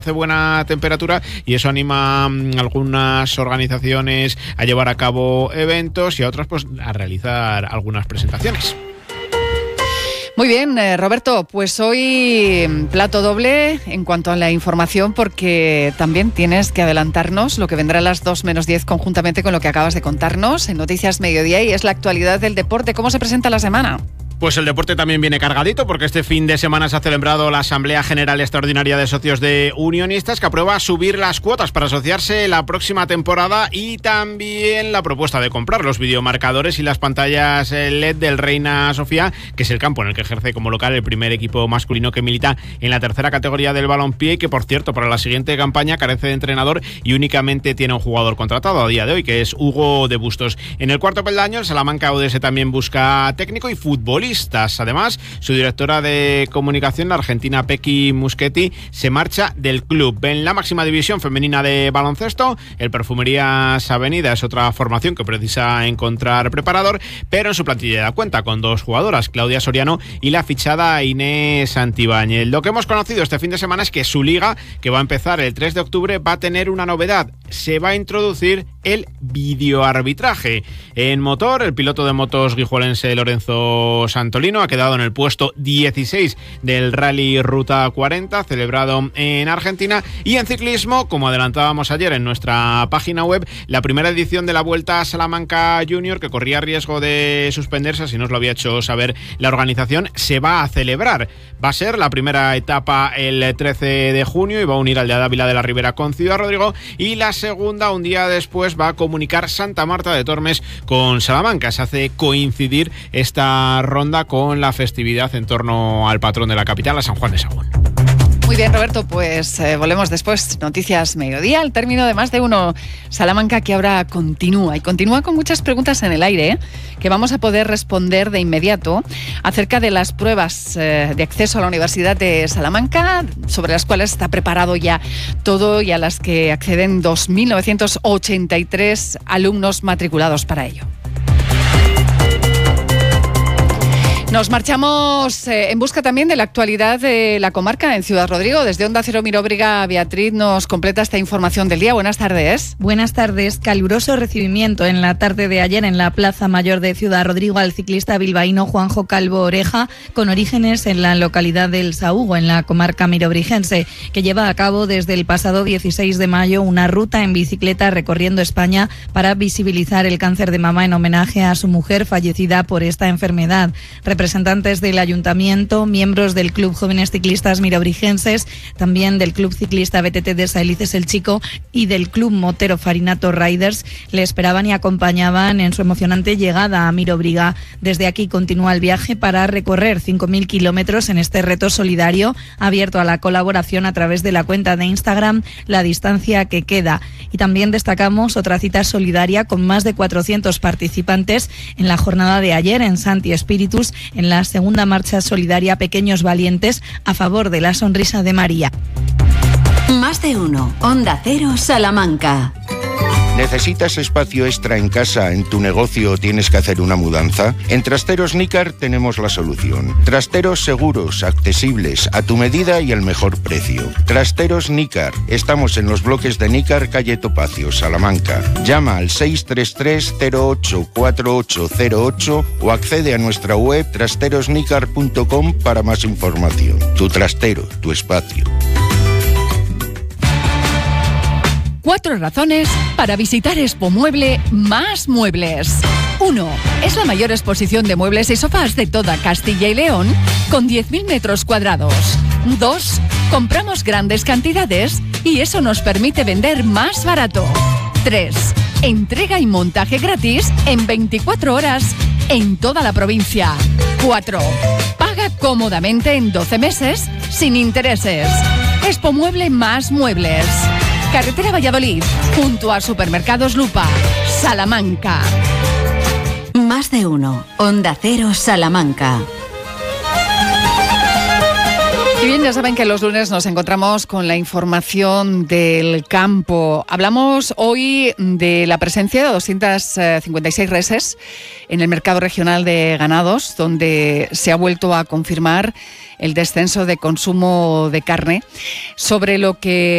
hace buena temperatura y eso anima a algunas organizaciones a llevar a cabo eventos y a otras pues a realizar algunas presentaciones. Muy bien, Roberto, pues hoy plato doble en cuanto a la información, porque también tienes que adelantarnos lo que vendrá a las 2 menos 10 conjuntamente con lo que acabas de contarnos en Noticias Mediodía, y es la actualidad del deporte. ¿Cómo se presenta la semana? Pues el deporte también viene cargadito, porque este fin de semana se ha celebrado la Asamblea General Extraordinaria de Socios de Unionistas, que aprueba subir las cuotas para asociarse la próxima temporada, y también la propuesta de comprar los videomarcadores y las pantallas LED del Reina Sofía, que es el campo en el que ejerce como local el primer equipo masculino que milita en la tercera categoría del balompié, y que, por cierto, para la siguiente campaña carece de entrenador y únicamente tiene un jugador contratado a día de hoy, que es Hugo de Bustos. En el cuarto peldaño, el Salamanca UDS también busca técnico y futbolista. Además, su directora de comunicación, la argentina Pequi Muschetti, se marcha del club. En la máxima división femenina de baloncesto, el Perfumerías Avenida es otra formación que precisa encontrar preparador, pero en su plantilla da cuenta con 2 jugadoras, Claudia Soriano y la fichada Inés Santibáñez. Lo que hemos conocido este fin de semana es que su liga, que va a empezar el 3 de octubre, va a tener una novedad. Se va a introducir el videoarbitraje. En motor, el piloto de motos guijuelense Lorenzo Santolino ha quedado en el puesto 16 del Rally Ruta 40 celebrado en Argentina. Y en ciclismo, como adelantábamos ayer en nuestra página web, la primera edición de la Vuelta a Salamanca Junior, que corría riesgo de suspenderse si no os lo había hecho saber la organización, se va a celebrar. Va a ser la primera etapa el 13 de junio y va a unir al de Dávila de la Ribera con Ciudad Rodrigo, y la segunda, un día después, va a comunicar Santa Marta de Tormes con Salamanca. Se hace coincidir esta ronda con la festividad en torno al patrón de la capital, a San Juan de Sagún. Muy bien, Roberto, pues volvemos después. Noticias Mediodía, al término de más de uno. Salamanca, que ahora continúa, y continúa con muchas preguntas en el aire, que vamos a poder responder de inmediato acerca de las pruebas de acceso a la Universidad de Salamanca, sobre las cuales está preparado ya todo y a las que acceden 2.983 alumnos matriculados para ello. Nos marchamos en busca también de la actualidad de la comarca en Ciudad Rodrigo. Desde Onda Cero Miróbriga, Beatriz nos completa esta información del día. Buenas tardes. Buenas tardes. Caluroso recibimiento en la tarde de ayer en la Plaza Mayor de Ciudad Rodrigo al ciclista bilbaíno Juanjo Calvo Oreja, con orígenes en la localidad del Saúgo, en la comarca mirobrigense, que lleva a cabo desde el pasado 16 de mayo una ruta en bicicleta recorriendo España para visibilizar el cáncer de mama en homenaje a su mujer fallecida por esta enfermedad. Representantes del Ayuntamiento, miembros del Club Jóvenes Ciclistas Mirobrigenses, también del Club Ciclista BTT de Saelices el Chico y del Club Motero Farinato Riders le esperaban y acompañaban en su emocionante llegada a Mirobriga. Desde aquí continúa el viaje para recorrer 5.000 kilómetros en este reto solidario abierto a la colaboración a través de la cuenta de Instagram La Distancia que Queda. Y también destacamos otra cita solidaria con más de 400 participantes en la jornada de ayer en Santi Espíritus, en la segunda marcha solidaria Pequeños Valientes a favor de la sonrisa de María. Más de uno. Onda Cero Salamanca. ¿Necesitas espacio extra en casa, en tu negocio o tienes que hacer una mudanza? En Trasteros Nícar tenemos la solución. Trasteros seguros, accesibles, a tu medida y al mejor precio. Trasteros Nícar. Estamos en los bloques de Nícar, calle Topacio, Salamanca. Llama al 633-084808 o accede a nuestra web trasterosnicar.com para más información. Tu trastero, tu espacio. 4 razones para visitar Expo Mueble Más Muebles. 1. Es la mayor exposición de muebles y sofás de toda Castilla y León, con 10.000 metros cuadrados. 2. Compramos grandes cantidades y eso nos permite vender más barato. 3. Entrega y montaje gratis en 24 horas en toda la provincia. 4. Paga cómodamente en 12 meses sin intereses. Expo Mueble Más Muebles. Carretera Valladolid, junto a Supermercados Lupa, Salamanca. Más de uno. Onda Cero Salamanca. Y bien, ya saben que los lunes nos encontramos con la información del campo. Hablamos hoy de la presencia de 256 reses en el mercado regional de ganados, donde se ha vuelto a confirmar el descenso de consumo de carne, sobre lo que